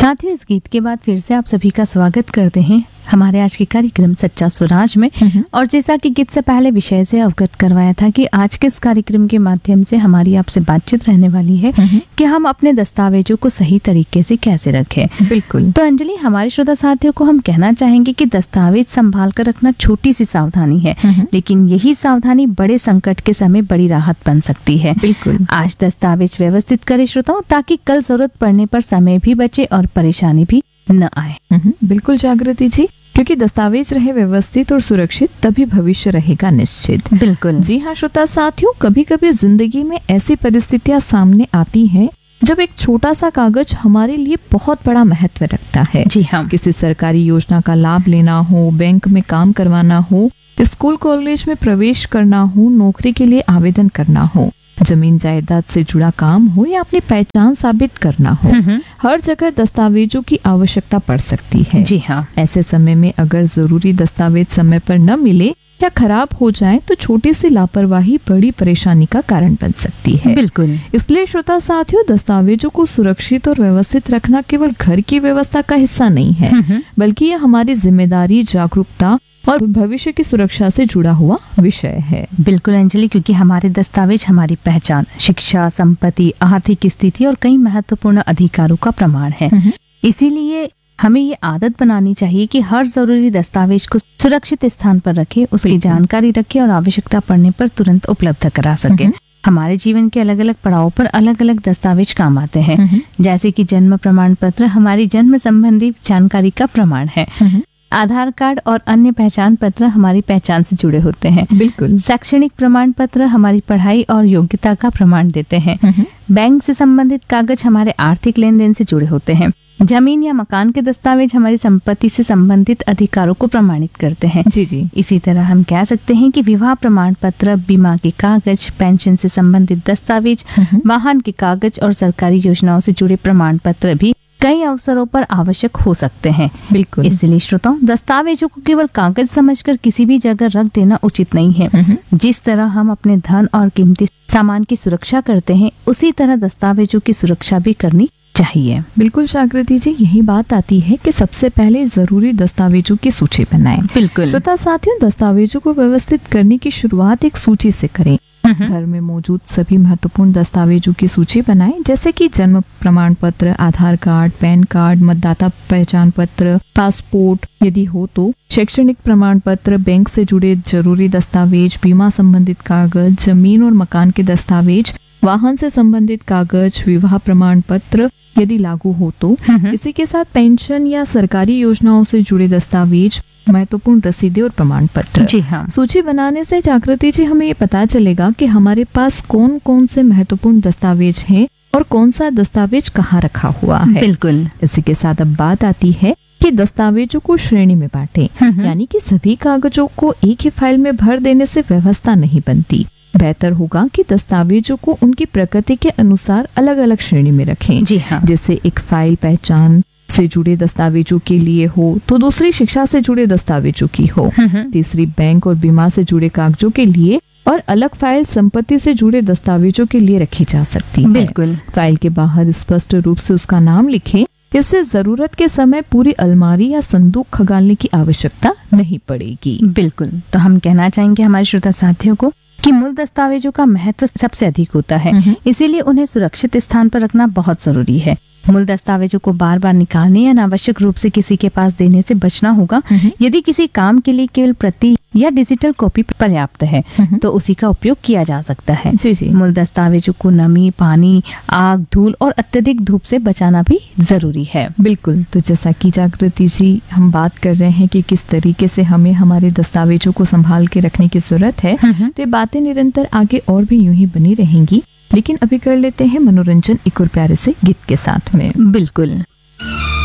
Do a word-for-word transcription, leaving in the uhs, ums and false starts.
साथियों, इस गीत के बाद फिर से आप सभी का स्वागत करते हैं हमारे आज के कार्यक्रम सच्चा स्वराज में। और जैसा कि गीत से पहले विषय से अवगत करवाया था कि आज के इस कार्यक्रम के माध्यम से हमारी आपसे बातचीत रहने वाली है कि हम अपने दस्तावेजों को सही तरीके से कैसे रखें। बिल्कुल। तो अंजलि, हमारे श्रोता साथियों को हम कहना चाहेंगे कि दस्तावेज संभाल कर रखना छोटी सी सावधानी है, लेकिन यही सावधानी बड़े संकट के समय बड़ी राहत बन सकती है। बिल्कुल। आज दस्तावेज व्यवस्थित करें श्रोताओं, ताकि कल जरूरत पड़ने पर समय भी बचे और परेशानी भी न आए। बिल्कुल जागृति जी, क्योंकि दस्तावेज रहे व्यवस्थित और सुरक्षित तभी भविष्य रहेगा निश्चित। बिल्कुल। जी हाँ श्रोता साथियों, कभी कभी जिंदगी में ऐसी परिस्थितियां सामने आती हैं जब एक छोटा सा कागज हमारे लिए बहुत बड़ा महत्व रखता है। जी हाँ। किसी सरकारी योजना का लाभ लेना हो, बैंक में काम करवाना हो, स्कूल कॉलेज में प्रवेश करना हो, नौकरी के लिए आवेदन करना हो, जमीन जायदाद से जुड़ा काम हो या अपनी पहचान साबित करना हो, हर जगह दस्तावेजों की आवश्यकता पड़ सकती है। जी हाँ। ऐसे समय में अगर जरूरी दस्तावेज समय पर न मिले या खराब हो जाए तो छोटी सी लापरवाही बड़ी परेशानी का कारण बन सकती है। बिल्कुल। इसलिए श्रोता साथियों, दस्तावेजों को सुरक्षित और व्यवस्थित रखना केवल घर की व्यवस्था का हिस्सा नहीं है, बल्कि यह हमारी जिम्मेदारी, जागरूकता और भविष्य की सुरक्षा से जुड़ा हुआ विषय है। बिल्कुल अंजलि, क्योंकि हमारे दस्तावेज हमारी पहचान, शिक्षा, संपत्ति, आर्थिक स्थिति और कई महत्वपूर्ण अधिकारों का प्रमाण है। इसीलिए हमें ये आदत बनानी चाहिए कि हर जरूरी दस्तावेज को सुरक्षित स्थान पर रखें, उसकी जानकारी रखें और आवश्यकता पड़ने पर तुरंत उपलब्ध करा सके। हमारे जीवन के अलग अलग पड़ावों पर अलग अलग दस्तावेज काम आते हैं, जैसे कि जन्म प्रमाण पत्र हमारी जन्म संबंधी जानकारी का प्रमाण है, आधार कार्ड और अन्य पहचान पत्र हमारी पहचान से जुड़े होते हैं। बिल्कुल। शैक्षणिक प्रमाण पत्र हमारी पढ़ाई और योग्यता का प्रमाण देते हैं। बैंक से संबंधित कागज हमारे आर्थिक लेन देन से जुड़े होते हैं। जमीन या मकान के दस्तावेज हमारी संपत्ति से संबंधित अधिकारों को प्रमाणित करते हैं। जी जी। इसी तरह हम कह सकते हैं कि विवाह प्रमाण पत्र, बीमा के कागज, पेंशन से संबंधित दस्तावेज, वाहन के कागज और सरकारी योजनाओं से जुड़े प्रमाण पत्र भी कई अवसरों पर आवश्यक हो सकते हैं। बिल्कुल। इसलिए श्रोताओं, दस्तावेजों को केवल कागज समझकर किसी भी जगह रख देना उचित नहीं है। जिस तरह हम अपने धन और कीमती सामान की सुरक्षा करते हैं, उसी तरह दस्तावेजों की सुरक्षा भी करनी चाहिए। बिल्कुल जागृति जी, यही बात आती है कि सबसे पहले जरूरी दस्तावेजों की सूची बनाएं। बिल्कुल। श्रोता साथियों, दस्तावेजों को व्यवस्थित करने की शुरुआत एक सूची से करें। घर में मौजूद सभी महत्वपूर्ण दस्तावेजों की सूची बनाएं, जैसे कि जन्म प्रमाण पत्र, आधार कार्ड, पैन कार्ड, मतदाता पहचान पत्र, पासपोर्ट यदि हो तो, शैक्षणिक प्रमाण पत्र, बैंक से जुड़े जरूरी दस्तावेज, बीमा संबंधित कागज, जमीन और मकान के दस्तावेज, वाहन से संबंधित कागज, विवाह प्रमाण पत्र यदि लागू हो तो, इसी के साथ पेंशन या सरकारी योजनाओं से जुड़े दस्तावेज, महत्वपूर्ण रसीदें और प्रमाण पत्र। जी हाँ। सूची बनाने से जागृति जी हमें ये पता चलेगा कि हमारे पास कौन कौन से महत्वपूर्ण दस्तावेज हैं और कौन सा दस्तावेज कहाँ रखा हुआ है। बिल्कुल। इसी के साथ अब बात आती है कि दस्तावेजों को श्रेणी में बांटें, यानी कि सभी कागजों को एक ही फाइल में भर देने से व्यवस्था नहीं बनती। बेहतर होगा कि दस्तावेजों को उनकी प्रकृति के अनुसार अलग अलग श्रेणी में रखें। जी हाँ। जैसे एक फाइल पहचान से जुड़े दस्तावेजों के लिए हो तो दूसरी शिक्षा से जुड़े दस्तावेजों की हो, तीसरी बैंक और बीमा से जुड़े कागजों के लिए और अलग फाइल संपत्ति से जुड़े दस्तावेजों के लिए रखी जा सकती है। बिल्कुल। फाइल के बाहर स्पष्ट रूप से उसका नाम लिखें, इससे जरूरत के समय पूरी अलमारी या संदूक खंगालने की आवश्यकता नहीं पड़ेगी। बिल्कुल। तो हम कहना चाहेंगे हमारे श्रोता साथियों को कि मूल दस्तावेजों का महत्व सबसे अधिक होता है, इसीलिए उन्हें सुरक्षित स्थान पर रखना बहुत जरूरी है। मूल दस्तावेजों को बार बार निकालने या अनावश्यक रूप से किसी के पास देने से बचना होगा। यदि किसी काम के लिए केवल प्रति या डिजिटल कॉपी पर्याप्त है तो उसी का उपयोग किया जा सकता है। जी जी। मूल दस्तावेजों को नमी, पानी, आग, धूल और अत्यधिक धूप से बचाना भी जरूरी है। बिल्कुल। तो जैसा कि जागृति जी हम बात कर रहे हैं कि किस तरीके से हमें हमारे दस्तावेजों को संभाल के रखने की जरूरत है, तो ये बातें निरंतर आगे और भी यूं ही बनी रहेंगी, लेकिन अभी कर लेते हैं मनोरंजन एक और प्यारे से गीत के साथ में। बिल्कुल।